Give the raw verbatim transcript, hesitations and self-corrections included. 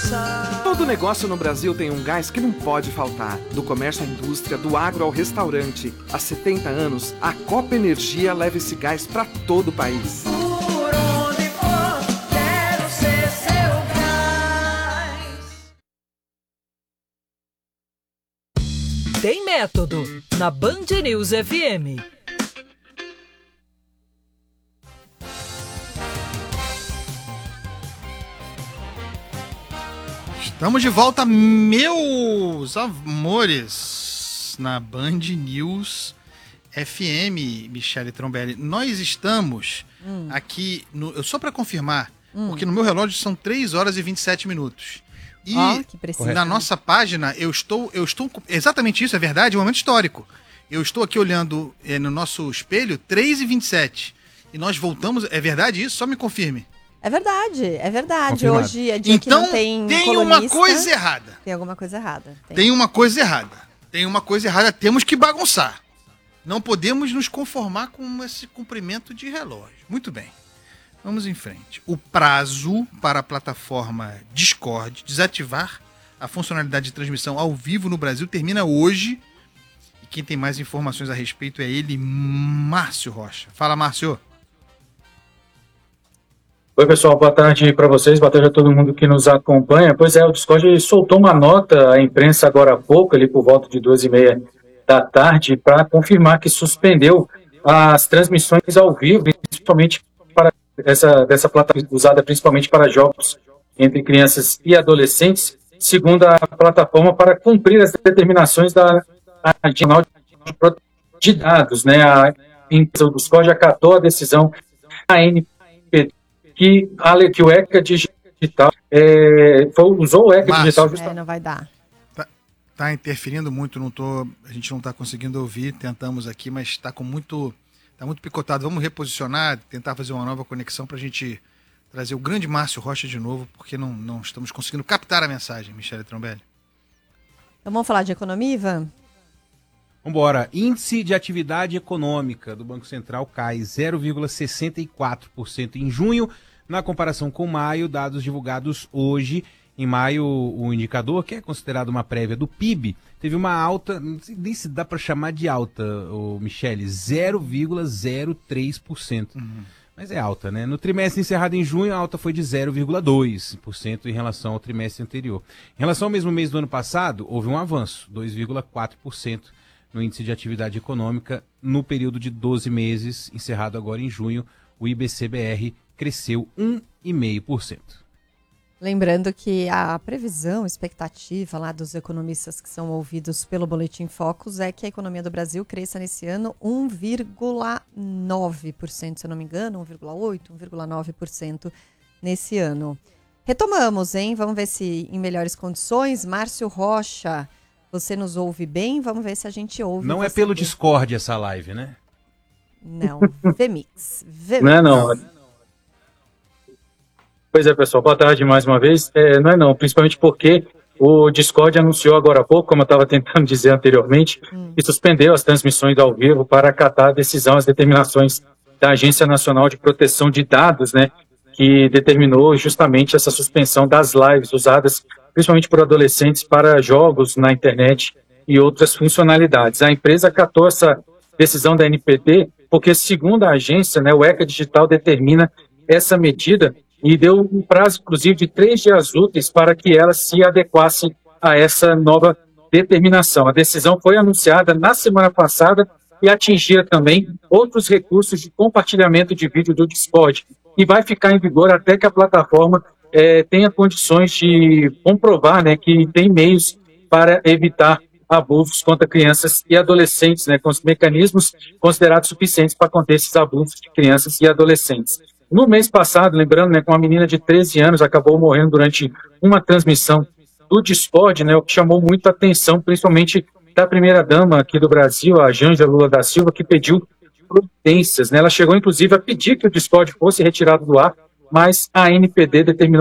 Todo negócio no Brasil tem um gás que não pode faltar. Do comércio à indústria, do agro ao restaurante. Há setenta anos, a Copa Energia leva esse gás para todo o país. Por onde for, quero ser seu gás. Tem método na Band News F M. Estamos de volta, meus amores, na Band News F M, Michele Trombelli. Nós estamos hum. aqui, no, eu só para confirmar, hum. porque no meu relógio são três horas e vinte e sete minutos. E oh, que preciso. Na nossa página, eu estou, eu estou, exatamente isso, é verdade, é um momento histórico. Eu estou aqui olhando é, no nosso espelho, três e vinte e sete. E nós voltamos, é verdade isso? Só me confirme. É verdade, é verdade. Confirmado. Hoje é dia então, que não tem tem colunista. uma coisa errada. Tem alguma coisa errada. Tem. tem uma coisa errada. Tem uma coisa errada. Temos que bagunçar. Não podemos nos conformar com esse cumprimento de relógio. Muito bem. Vamos em frente. O prazo para a plataforma Discord desativar a funcionalidade de transmissão ao vivo no Brasil termina hoje. E quem tem mais informações a respeito é ele, Márcio Rocha. Fala, Márcio. Oi, pessoal, boa tarde para vocês, boa tarde a todo mundo que nos acompanha. Pois é, o Discord soltou uma nota à imprensa agora há pouco, ali por volta de duas e meia da tarde, para confirmar que suspendeu as transmissões ao vivo, principalmente para essa dessa plataforma usada principalmente para jogos entre crianças e adolescentes, segundo a plataforma, para cumprir as determinações da Agência Nacional de Dados, né? A empresa do Discord acatou a decisão da N P T, que, que o ECA Digital é, foi, usou o ECA Márcio, Digital justamente. É, não vai dar. Tá, tá interferindo muito, não tô, a gente não está conseguindo ouvir, tentamos aqui, mas está com muito, tá muito picotado. Vamos reposicionar, tentar fazer uma nova conexão para a gente trazer o grande Márcio Rocha de novo, porque não, não estamos conseguindo captar a mensagem, Michele Trombelli. Então vamos falar de economia, Ivan? Vambora. Índice de atividade econômica do Banco Central cai zero vírgula sessenta e quatro por cento em junho, na comparação com maio, dados divulgados hoje. Em maio, o indicador, que é considerado uma prévia do P I B, teve uma alta, nem se dá para chamar de alta, ô Michele, zero vírgula zero três por cento. Uhum. Mas é alta, né? No trimestre encerrado em junho, a alta foi de zero vírgula dois por cento em relação ao trimestre anterior. Em relação ao mesmo mês do ano passado, houve um avanço, dois vírgula quatro por cento no índice de atividade econômica no período de doze meses, encerrado agora em junho. O I B C B R cresceu um vírgula cinco por cento. Lembrando que a previsão, expectativa lá dos economistas que são ouvidos pelo Boletim Focus é que a economia do Brasil cresça nesse ano um vírgula nove por cento, se eu não me engano, um vírgula oito por cento, um vírgula nove por cento nesse ano. Retomamos, hein? Vamos ver se em melhores condições. Márcio Rocha, você nos ouve bem? Vamos ver se a gente ouve. Não é pelo bem. Discord essa live, né? Não, Vmix. Vmix. Não é não. Pois é, pessoal, boa tarde mais uma vez. É, não é não, principalmente porque o Discord anunciou agora há pouco, como eu estava tentando dizer anteriormente, hum. que suspendeu as transmissões ao vivo para acatar a decisão, as determinações da Agência Nacional de Proteção de Dados, né, que determinou justamente essa suspensão das lives usadas principalmente por adolescentes para jogos na internet e outras funcionalidades. A empresa acatou essa decisão da N P T porque, segundo a agência, né, o ECA Digital determina essa medida e deu um prazo, inclusive, de três dias úteis para que ela se adequasse a essa nova determinação. A decisão foi anunciada na semana passada e atingia também outros recursos de compartilhamento de vídeo do Discord e vai ficar em vigor até que a plataforma é, tenha condições de comprovar, né, que tem meios para evitar abusos contra crianças e adolescentes, né, com os mecanismos considerados suficientes para conter esses abusos de crianças e adolescentes. No mês passado, lembrando, né, que uma menina de treze anos acabou morrendo durante uma transmissão do Discord, né, o que chamou muita atenção, principalmente da primeira-dama aqui do Brasil, a Janja Lula da Silva, que pediu providências, né? Ela chegou, inclusive, a pedir que o Discord fosse retirado do ar, mas a A N P D determinou